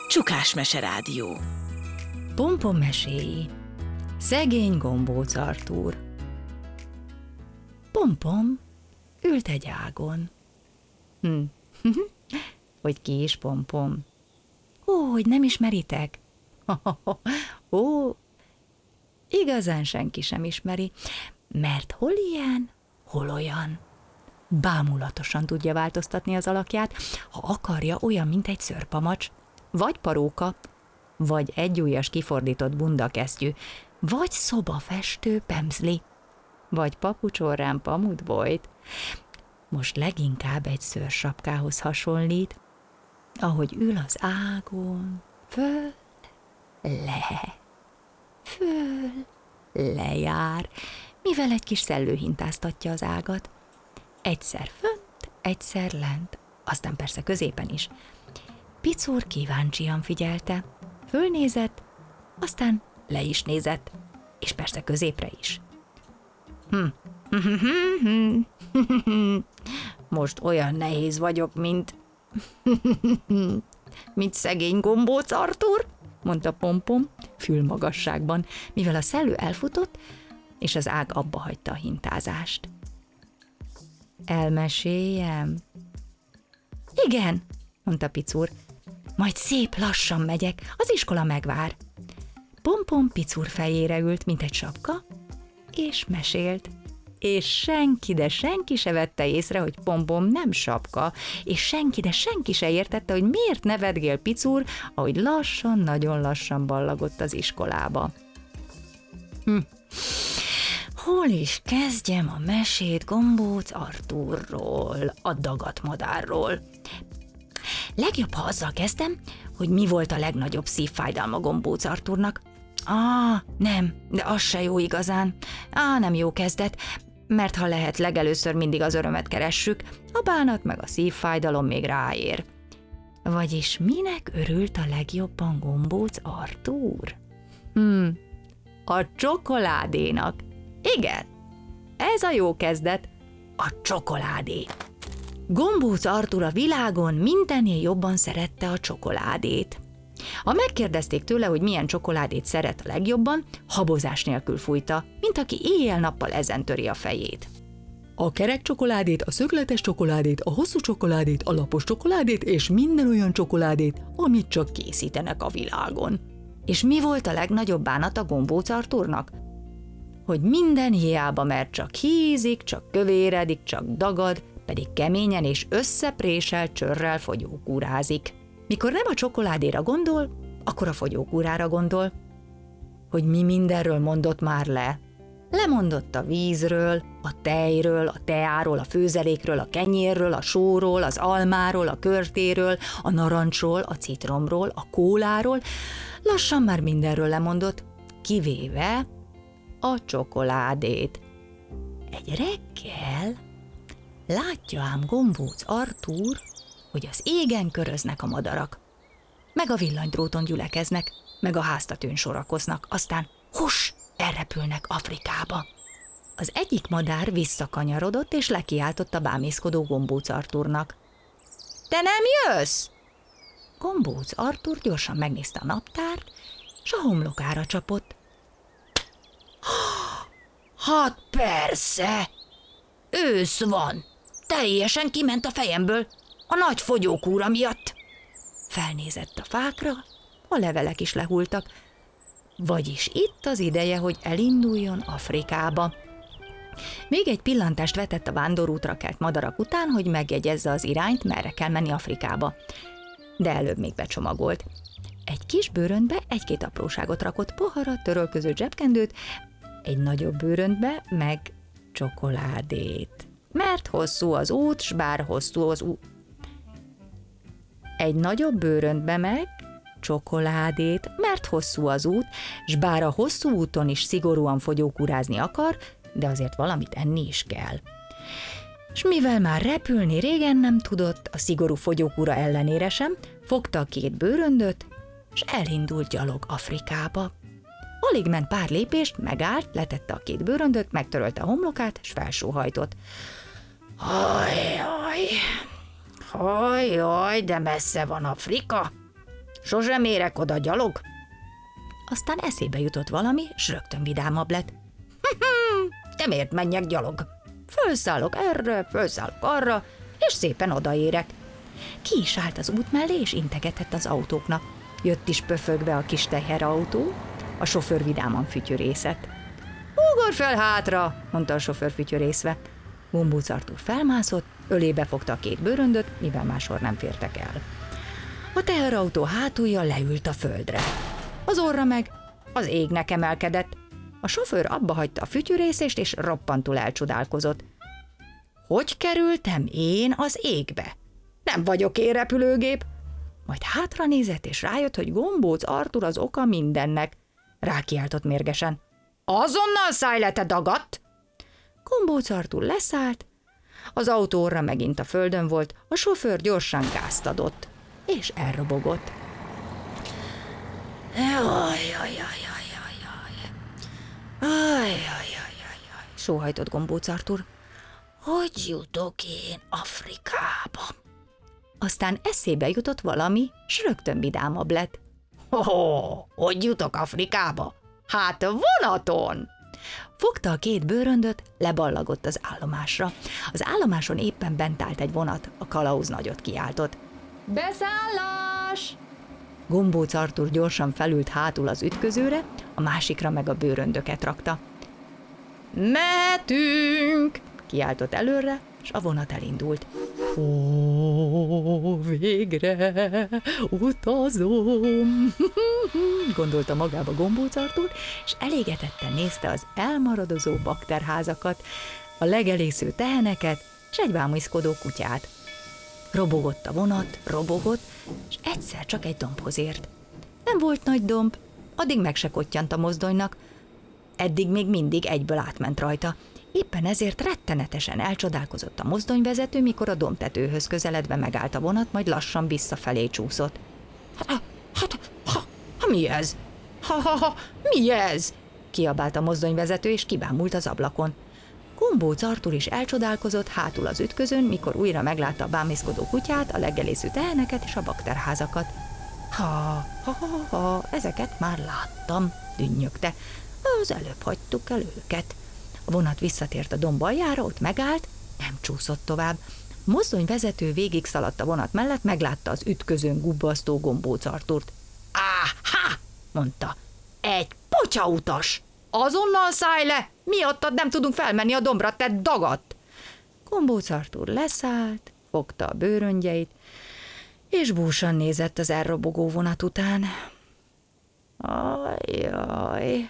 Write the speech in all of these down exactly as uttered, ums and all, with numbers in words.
Csukás Mese Rádió. Pompom meséi. Szegény gombóc Artúr. Pompom ült egy ágon. Hm. Hogy ki is Pompom? Ó, hogy nem ismeritek? Ó, igazán senki sem ismeri, mert hol ilyen, hol olyan. Bámulatosan tudja változtatni az alakját, ha akarja, olyan, mint egy szőrpamacs, vagy paróka, vagy egyujjas kifordított bundakesztyű, vagy szobafestő pemzli, vagy papucsorrán pamutbojt. Most leginkább egy szőrsapkához hasonlít, ahogy ül az ágon, föl, le, föl, lejár, mivel egy kis szellő hintáztatja az ágat. Egyszer fönt, egyszer lent, aztán persze középen is. Picúr kíváncsian figyelte, fölnézett, aztán le is nézett, és persze középre is. Hm. Most olyan nehéz vagyok, mint... mint szegény gombóc Artúr, mondta Pompom fülmagasságban, mivel a szellő elfutott, és az ág abba hagyta a hintázást. Elmeséljem? Igen, mondta Picúr, majd szép lassan megyek, az iskola megvár. Pompom Picúr fejére ült, mint egy sapka, és mesélt. És senki, de senki se vette észre, hogy Pompom nem sapka, és senki, de senki se értette, hogy miért nevetgél Picúr, ahogy lassan, nagyon lassan ballagott az iskolába. Hm. Hol is kezdjem a mesét gombóc Artúrról, a dagatmadárról? Legjobb, ha azzal kezdem, hogy mi volt a legnagyobb szívfájdalma gombóc Artúrnak. Á, nem, de az se jó igazán. Á, nem jó kezdet, mert ha lehet, legelőször mindig az örömet keressük, a bánat meg a szívfájdalom még ráér. Vagyis minek örült a legjobban gombóc Artúr? Hm, a csokoládénak. Igen, ez a jó kezdet, a csokoládé. Gombóc Artúr a világon mindennél jobban szerette a csokoládét. Ha megkérdezték tőle, hogy milyen csokoládét szeret a legjobban, habozás nélkül fújta, mint aki éjjel-nappal ezen töri a fejét. A kerek csokoládét, a szögletes csokoládét, a hosszú csokoládét, a lapos csokoládét és minden olyan csokoládét, amit csak készítenek a világon. És mi volt a legnagyobb bánata gombóc Artúrnak? Hogy minden hiába, mert csak hízik, csak kövéredik, csak dagad, pedig keményen és összepréselt csörrel fogyókúrázik. Mikor nem a csokoládéra gondol, akkor a fogyókúrára gondol. Hogy mi mindenről mondott már le. Lemondott a vízről, a tejről, a teáról, a főzelékről, a kenyérről, a sóról, az almáról, a körtéről, a narancsról, a citromról, a kóláról, lassan már mindenről lemondott, kivéve a csokoládét. Egy reggel látja ám gombóc Artúr, hogy az égen köröznek a madarak, meg a villanydróton gyülekeznek, meg a háztatőn sorakoznak, aztán hus, elrepülnek Afrikába. Az egyik madár visszakanyarodott, és lekiáltott a bámészkodó gombóc Artúrnak. Te nem jössz? Gombóc Artúr gyorsan megnézte a naptárt, s a homlokára csapott. Hát persze, ősz van, teljesen kiment a fejemből, a nagy fogyókúra miatt. Felnézett a fákra, a levelek is lehultak, vagyis itt az ideje, hogy elinduljon Afrikába. Még egy pillantást vetett a vándorútra kelt madarak után, hogy megjegyezze az irányt, merre kell menni Afrikába. De előbb még becsomagolt. Egy kis bőröntbe egy-két apróságot rakott, poharat, törölköző zsebkendőt, egy nagyobb bőröntbe meg csokoládét. Mert hosszú az út, s bár hosszú az út. Egy nagyobb bőröntbe meg csokoládét, mert hosszú az út, s bár a hosszú úton is szigorúan fogyókúrázni akar, de azért valamit enni is kell. S mivel már repülni régen nem tudott, a szigorú fogyókúra ellenére sem, fogta a két bőröndöt, s elindult gyalog Afrikába. Alig ment pár lépést, megállt, letette a két bőröndöt, megtörölte a homlokát, s felsóhajtott. Haj, haj, haj, haj, de messze van Afrika. Sosem érek oda gyalog? Aztán eszébe jutott valami, s rögtön vidámabb lett. De miért menjek gyalog? Fölszállok erre, fölszállok arra, és szépen odaérek. Ki is állt az út mellé, és integetett az autóknak. Jött is pöfögve a kis teherautó, a sofőr vidáman fütyörészett. Ugorj fel hátra, mondta a sofőr fütyörészve. Gombóc Artúr felmászott, ölébe fogta a két bőröndöt, mivel máshol nem fértek el. A teherautó hátulja leült a földre. Az orra meg az égnek emelkedett. A sofőr abba hagyta a fütyörészést, és roppantul elcsodálkozott. Hogy kerültem én az égbe? Nem vagyok én repülőgép. Majd hátra nézett, és rájött, hogy Gombóc Artúr az oka mindennek. Rákiáltott mérgesen. Azonnal szállj le, te dagadt! Gombóc Artúr leszállt, az autó orra megint a földön volt, a sofőr gyorsan gázt adott, és elrobogott. Jaj, jaj, jaj, jaj, jaj, jaj. Jaj, jaj, jaj, jaj, jaj, sóhajtott Gombóc Artúr. Hogy jutok én Afrikába? Aztán eszébe jutott valami, s rögtön vidámabb lett. Ho, hogy jutok Afrikába? Hát vonaton! Fogta a két bőröndöt, leballagott az állomásra. Az állomáson éppen bent állt egy vonat, a kalauz nagyot kiáltott. Beszállás! Gombóc Artúr gyorsan felült hátul az ütközőre, a másikra meg a bőröndöket rakta. Mehetünk! Kiáltott előre, és a vonat elindult. Ó, végre utazom, gondolta magába Gombóc Artúr, és elégedetten nézte az elmaradozó bakterházakat, a legelésző teheneket, és egy bámészkodó kutyát. Robogott a vonat, robogott, és egyszer csak egy dombhoz ért. Nem volt nagy domb, addig meg se kottyant a mozdonynak, eddig még mindig egyből átment rajta. Éppen ezért rettenetesen elcsodálkozott a mozdonyvezető, mikor a dombtetőhöz közeledve megállt a vonat, majd lassan visszafelé csúszott. Hát, hát, ha, ha, mi ez? Ha, ha, ha, mi ez? Kiabált a mozdonyvezető, és kibámult az ablakon. Gombóc Artúr is elcsodálkozott hátul az ütközön, mikor újra meglátta a bámészkodó kutyát, a legelésző teheneket és a bakterházakat. Ha, ha, ha, ha, ezeket már láttam, dünnyögte. Az előbb hagytuk el őket. A vonat visszatért a domb aljára, ott megállt, nem csúszott tovább. A mozdonyvezető végig szaladt a vonat mellett, meglátta az ütközőn gubbasztó Gombóc Artúrt. Áhá, mondta, egy potyautas! Azonnal szállj le! Miattad nem tudunk felmenni a dombra, te dagadt! Gombóc Artúr leszállt, fogta a bőröngyeit, és búsan nézett az elrobogó vonat után. Ajjaj,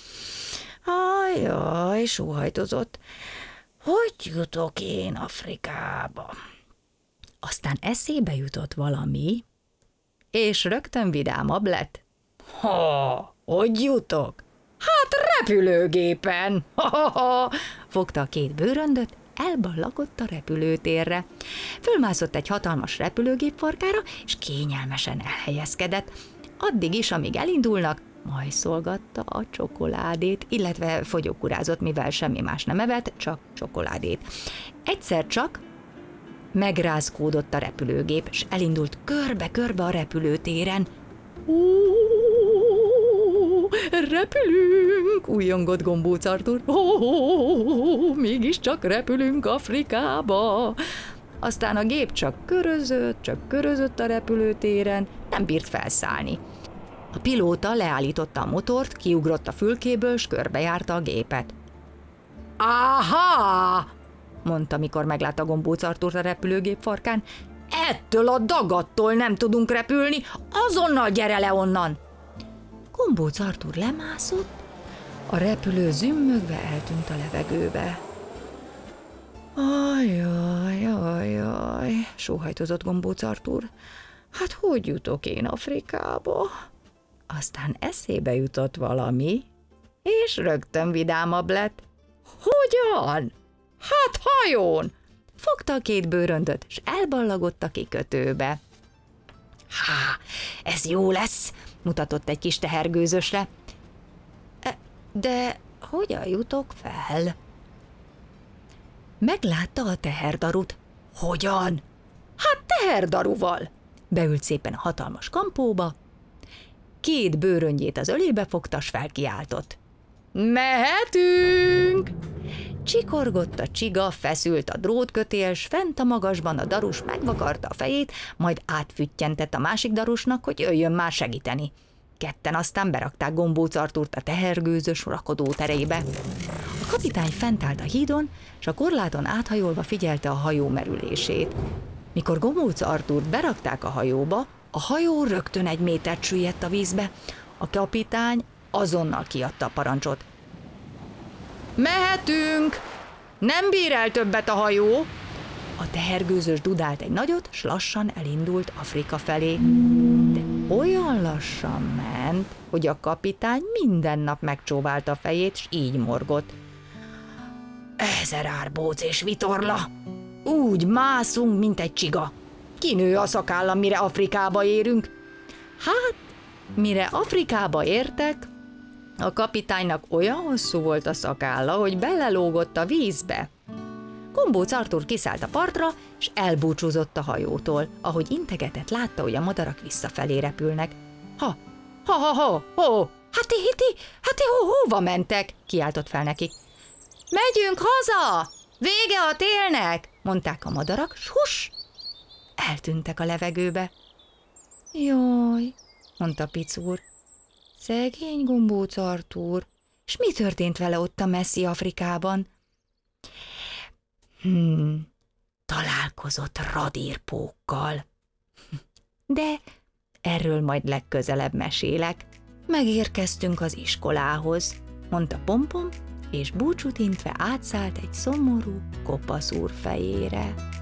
ajjaj, sóhajtozott. Hogy jutok én Afrikába? Aztán eszébe jutott valami, és rögtön vidámabb lett. Ha, hogy jutok? Hát repülőgépen! Ha-ha-ha! Fogta a két bőröndöt, elballagott a repülőtérre. Fölmászott egy hatalmas repülőgép farkára, és kényelmesen elhelyezkedett. Addig is, amíg elindulnak, majszolgatta a csokoládét, illetve fogyókurázott, mivel semmi más nem evett, csak csokoládét. Egyszer csak megrázkódott a repülőgép, és elindult körbe-körbe a repülőtéren. Ó, repülünk, újjongott Gombóc Artúr. Ó, mégiscsak repülünk Afrikába. Aztán a gép csak körözött, csak körözött a repülőtéren, nem bírt felszállni. A pilóta leállította a motort, kiugrott a fülkéből, s körbejárta a gépet. Áhá! Mondta, mikor meglátta Gombóc Artúrt a repülőgép farkán. Ettől a dagattól nem tudunk repülni, azonnal gyere le onnan! Gombóc Artúr lemászott, a repülő zümmögve eltűnt a levegőbe. Ajjaj, ajjaj, sóhajtozott Gombóc Artúr. Hát hogy jutok én Afrikába? Aztán eszébe jutott valami, és rögtön vidámabb lett. Hogyan? Hát hajón! Fogta a két bőröndöt, s elballagott a kikötőbe. Há, ez jó lesz, mutatott egy kis tehergőzösre. De hogyan jutok fel? Meglátta a teherdarut. Hogyan? Hát teherdaruval. beült szépen a hatalmas kampóba, két bőröngyét az ölébe fogta, s felkiáltott. Mehetünk! Csikorgott a csiga, feszült a drótkötél, s fent a magasban a darus megvakarta a fejét, majd átfüttyentett a másik darusnak, hogy jöjjön már segíteni. Ketten aztán berakták Gombóc Artúrt a tehergőzös rakodó terébe. A kapitány fent állt a hídon, s a korláton áthajolva figyelte a hajó merülését. Mikor Gombóc Artúrt berakták a hajóba, a hajó rögtön egy métert süllyedt a vízbe. A kapitány azonnal kiadta a parancsot. Mehetünk! Nem bír el többet a hajó! A tehergőzös dudált egy nagyot, s lassan elindult Afrika felé. De olyan lassan ment, hogy a kapitány minden nap megcsóválta a fejét, s így morgott. Ezer árbóc és vitorla! Úgy mászunk, mint egy csiga. Kinő a szakállam, mire Afrikába érünk. Hát, mire Afrikába értek, a kapitánynak olyan hosszú volt a szakálla, hogy belelógott a vízbe. Gombóc Artúr kiszállt a partra, és elbúcsúzott a hajótól, ahogy integetett, látta, hogy a madarak visszafelé repülnek. Ha, ha, ha, ha, ho, hát hiti, hát ho, hova mentek? Kiáltott fel nekik. Megyünk haza! Vége a télnek! Mondták a madarak, s huss! Eltűntek a levegőbe. Jaj, mondta Picúr. Szegény Gombóc Artúr, és mi történt vele ott a messzi Afrikában? Hmm, találkozott radírpókkal. De erről majd legközelebb mesélek. Megérkeztünk az iskolához, mondta Pompom, és búcsút intve átszállt egy szomorú kopaszúr fejére.